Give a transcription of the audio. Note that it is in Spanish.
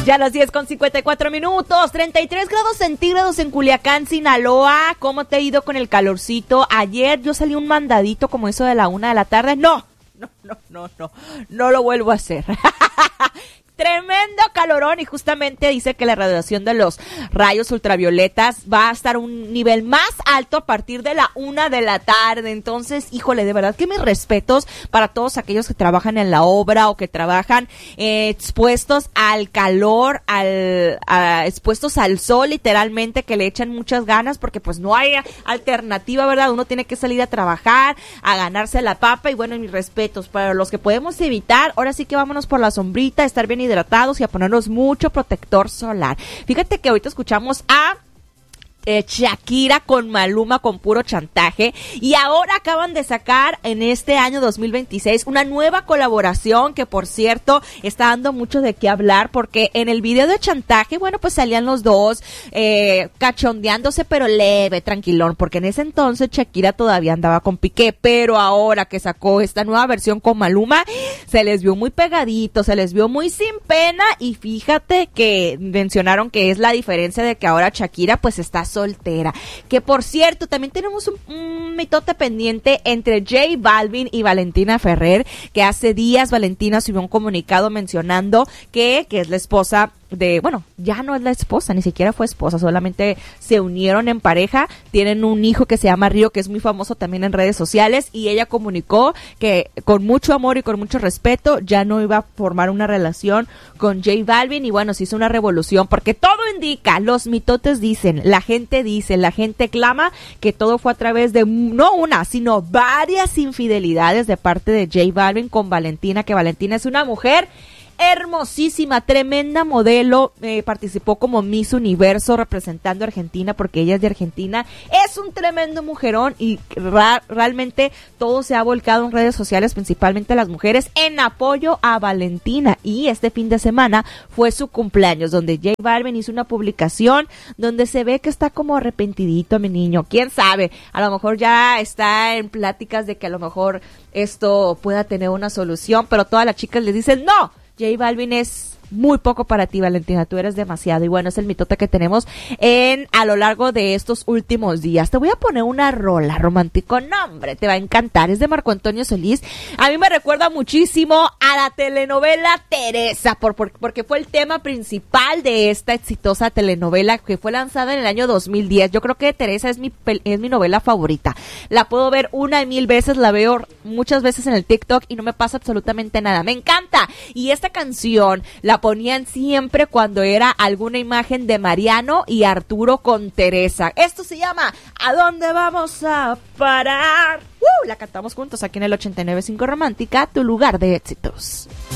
Ya a las 10:54, 33 grados centígrados en Culiacán, Sinaloa. ¿Cómo te ha ido con el calorcito? Ayer yo salí un mandadito como eso de la 1 de la tarde. No lo vuelvo a hacer. Tremendo calorón, y justamente dice que la radiación de los rayos ultravioletas va a estar a un nivel más alto a partir de la 1 de la tarde. Entonces, híjole, de verdad que mis respetos para todos aquellos que trabajan en la obra o que trabajan expuestos al calor, expuestos al sol, literalmente, que le echan muchas ganas porque pues no hay alternativa, ¿verdad? Uno tiene que salir a trabajar, a ganarse la papa, y bueno, mis respetos para los que podemos evitar. Ahora sí que vámonos por la sombrita, estar bien hidratados y a ponernos mucho protector solar. Fíjate que ahorita escuchamos a Shakira con Maluma con Puro Chantaje, y ahora acaban de sacar en este año 2026 una nueva colaboración que, por cierto, está dando mucho de qué hablar, porque en el video de Chantaje, bueno, pues salían los dos cachondeándose, pero leve, tranquilón, porque en ese entonces Shakira todavía andaba con Piqué, pero ahora que sacó esta nueva versión con Maluma, se les vio muy pegaditos, se les vio muy sin pena, y fíjate que mencionaron que es la diferencia de que ahora Shakira pues está soltera. Que por cierto, también tenemos un mitote pendiente entre J Balvin y Valentina Ferrer, que hace días Valentina subió un comunicado mencionando que es la esposa de, bueno, ya no es la esposa, ni siquiera fue esposa, solamente se unieron en pareja, tienen un hijo que se llama Río, que es muy famoso también en redes sociales, y ella comunicó que con mucho amor y con mucho respeto ya no iba a formar una relación con J Balvin, y bueno, se hizo una revolución, porque todo indica, los mitotes dicen, la gente dice, la gente clama que todo fue a través de no una, sino varias infidelidades de parte de J Balvin con Valentina, que Valentina es una mujer hermosísima, tremenda modelo, participó como Miss Universo representando a Argentina porque ella es de Argentina, es un tremendo mujerón, y realmente todo se ha volcado en redes sociales, principalmente las mujeres, en apoyo a Valentina. Y este fin de semana fue su cumpleaños, donde J Balvin hizo una publicación donde se ve que está como arrepentidito, mi niño, quién sabe, a lo mejor ya está en pláticas de que a lo mejor esto pueda tener una solución, pero todas las chicas le dicen no, J Balvin es muy poco para ti, Valentina, tú eres demasiado. Y bueno, es el mitote que tenemos a lo largo de estos últimos días. Te voy a poner una rola, romántico, no hombre, te va a encantar, es de Marco Antonio Solís. A mí me recuerda muchísimo a la telenovela Teresa, porque fue el tema principal de esta exitosa telenovela que fue lanzada en el año 2010. Yo creo que Teresa es mi novela favorita, la puedo ver 1,000 veces, la veo muchas veces en el TikTok y no me pasa absolutamente nada, me encanta. Y esta canción la ponían siempre cuando era alguna imagen de Mariano y Arturo con Teresa. Esto se llama ¿A dónde vamos a parar? La cantamos juntos aquí en el 89.5 Romántica, tu lugar de éxitos.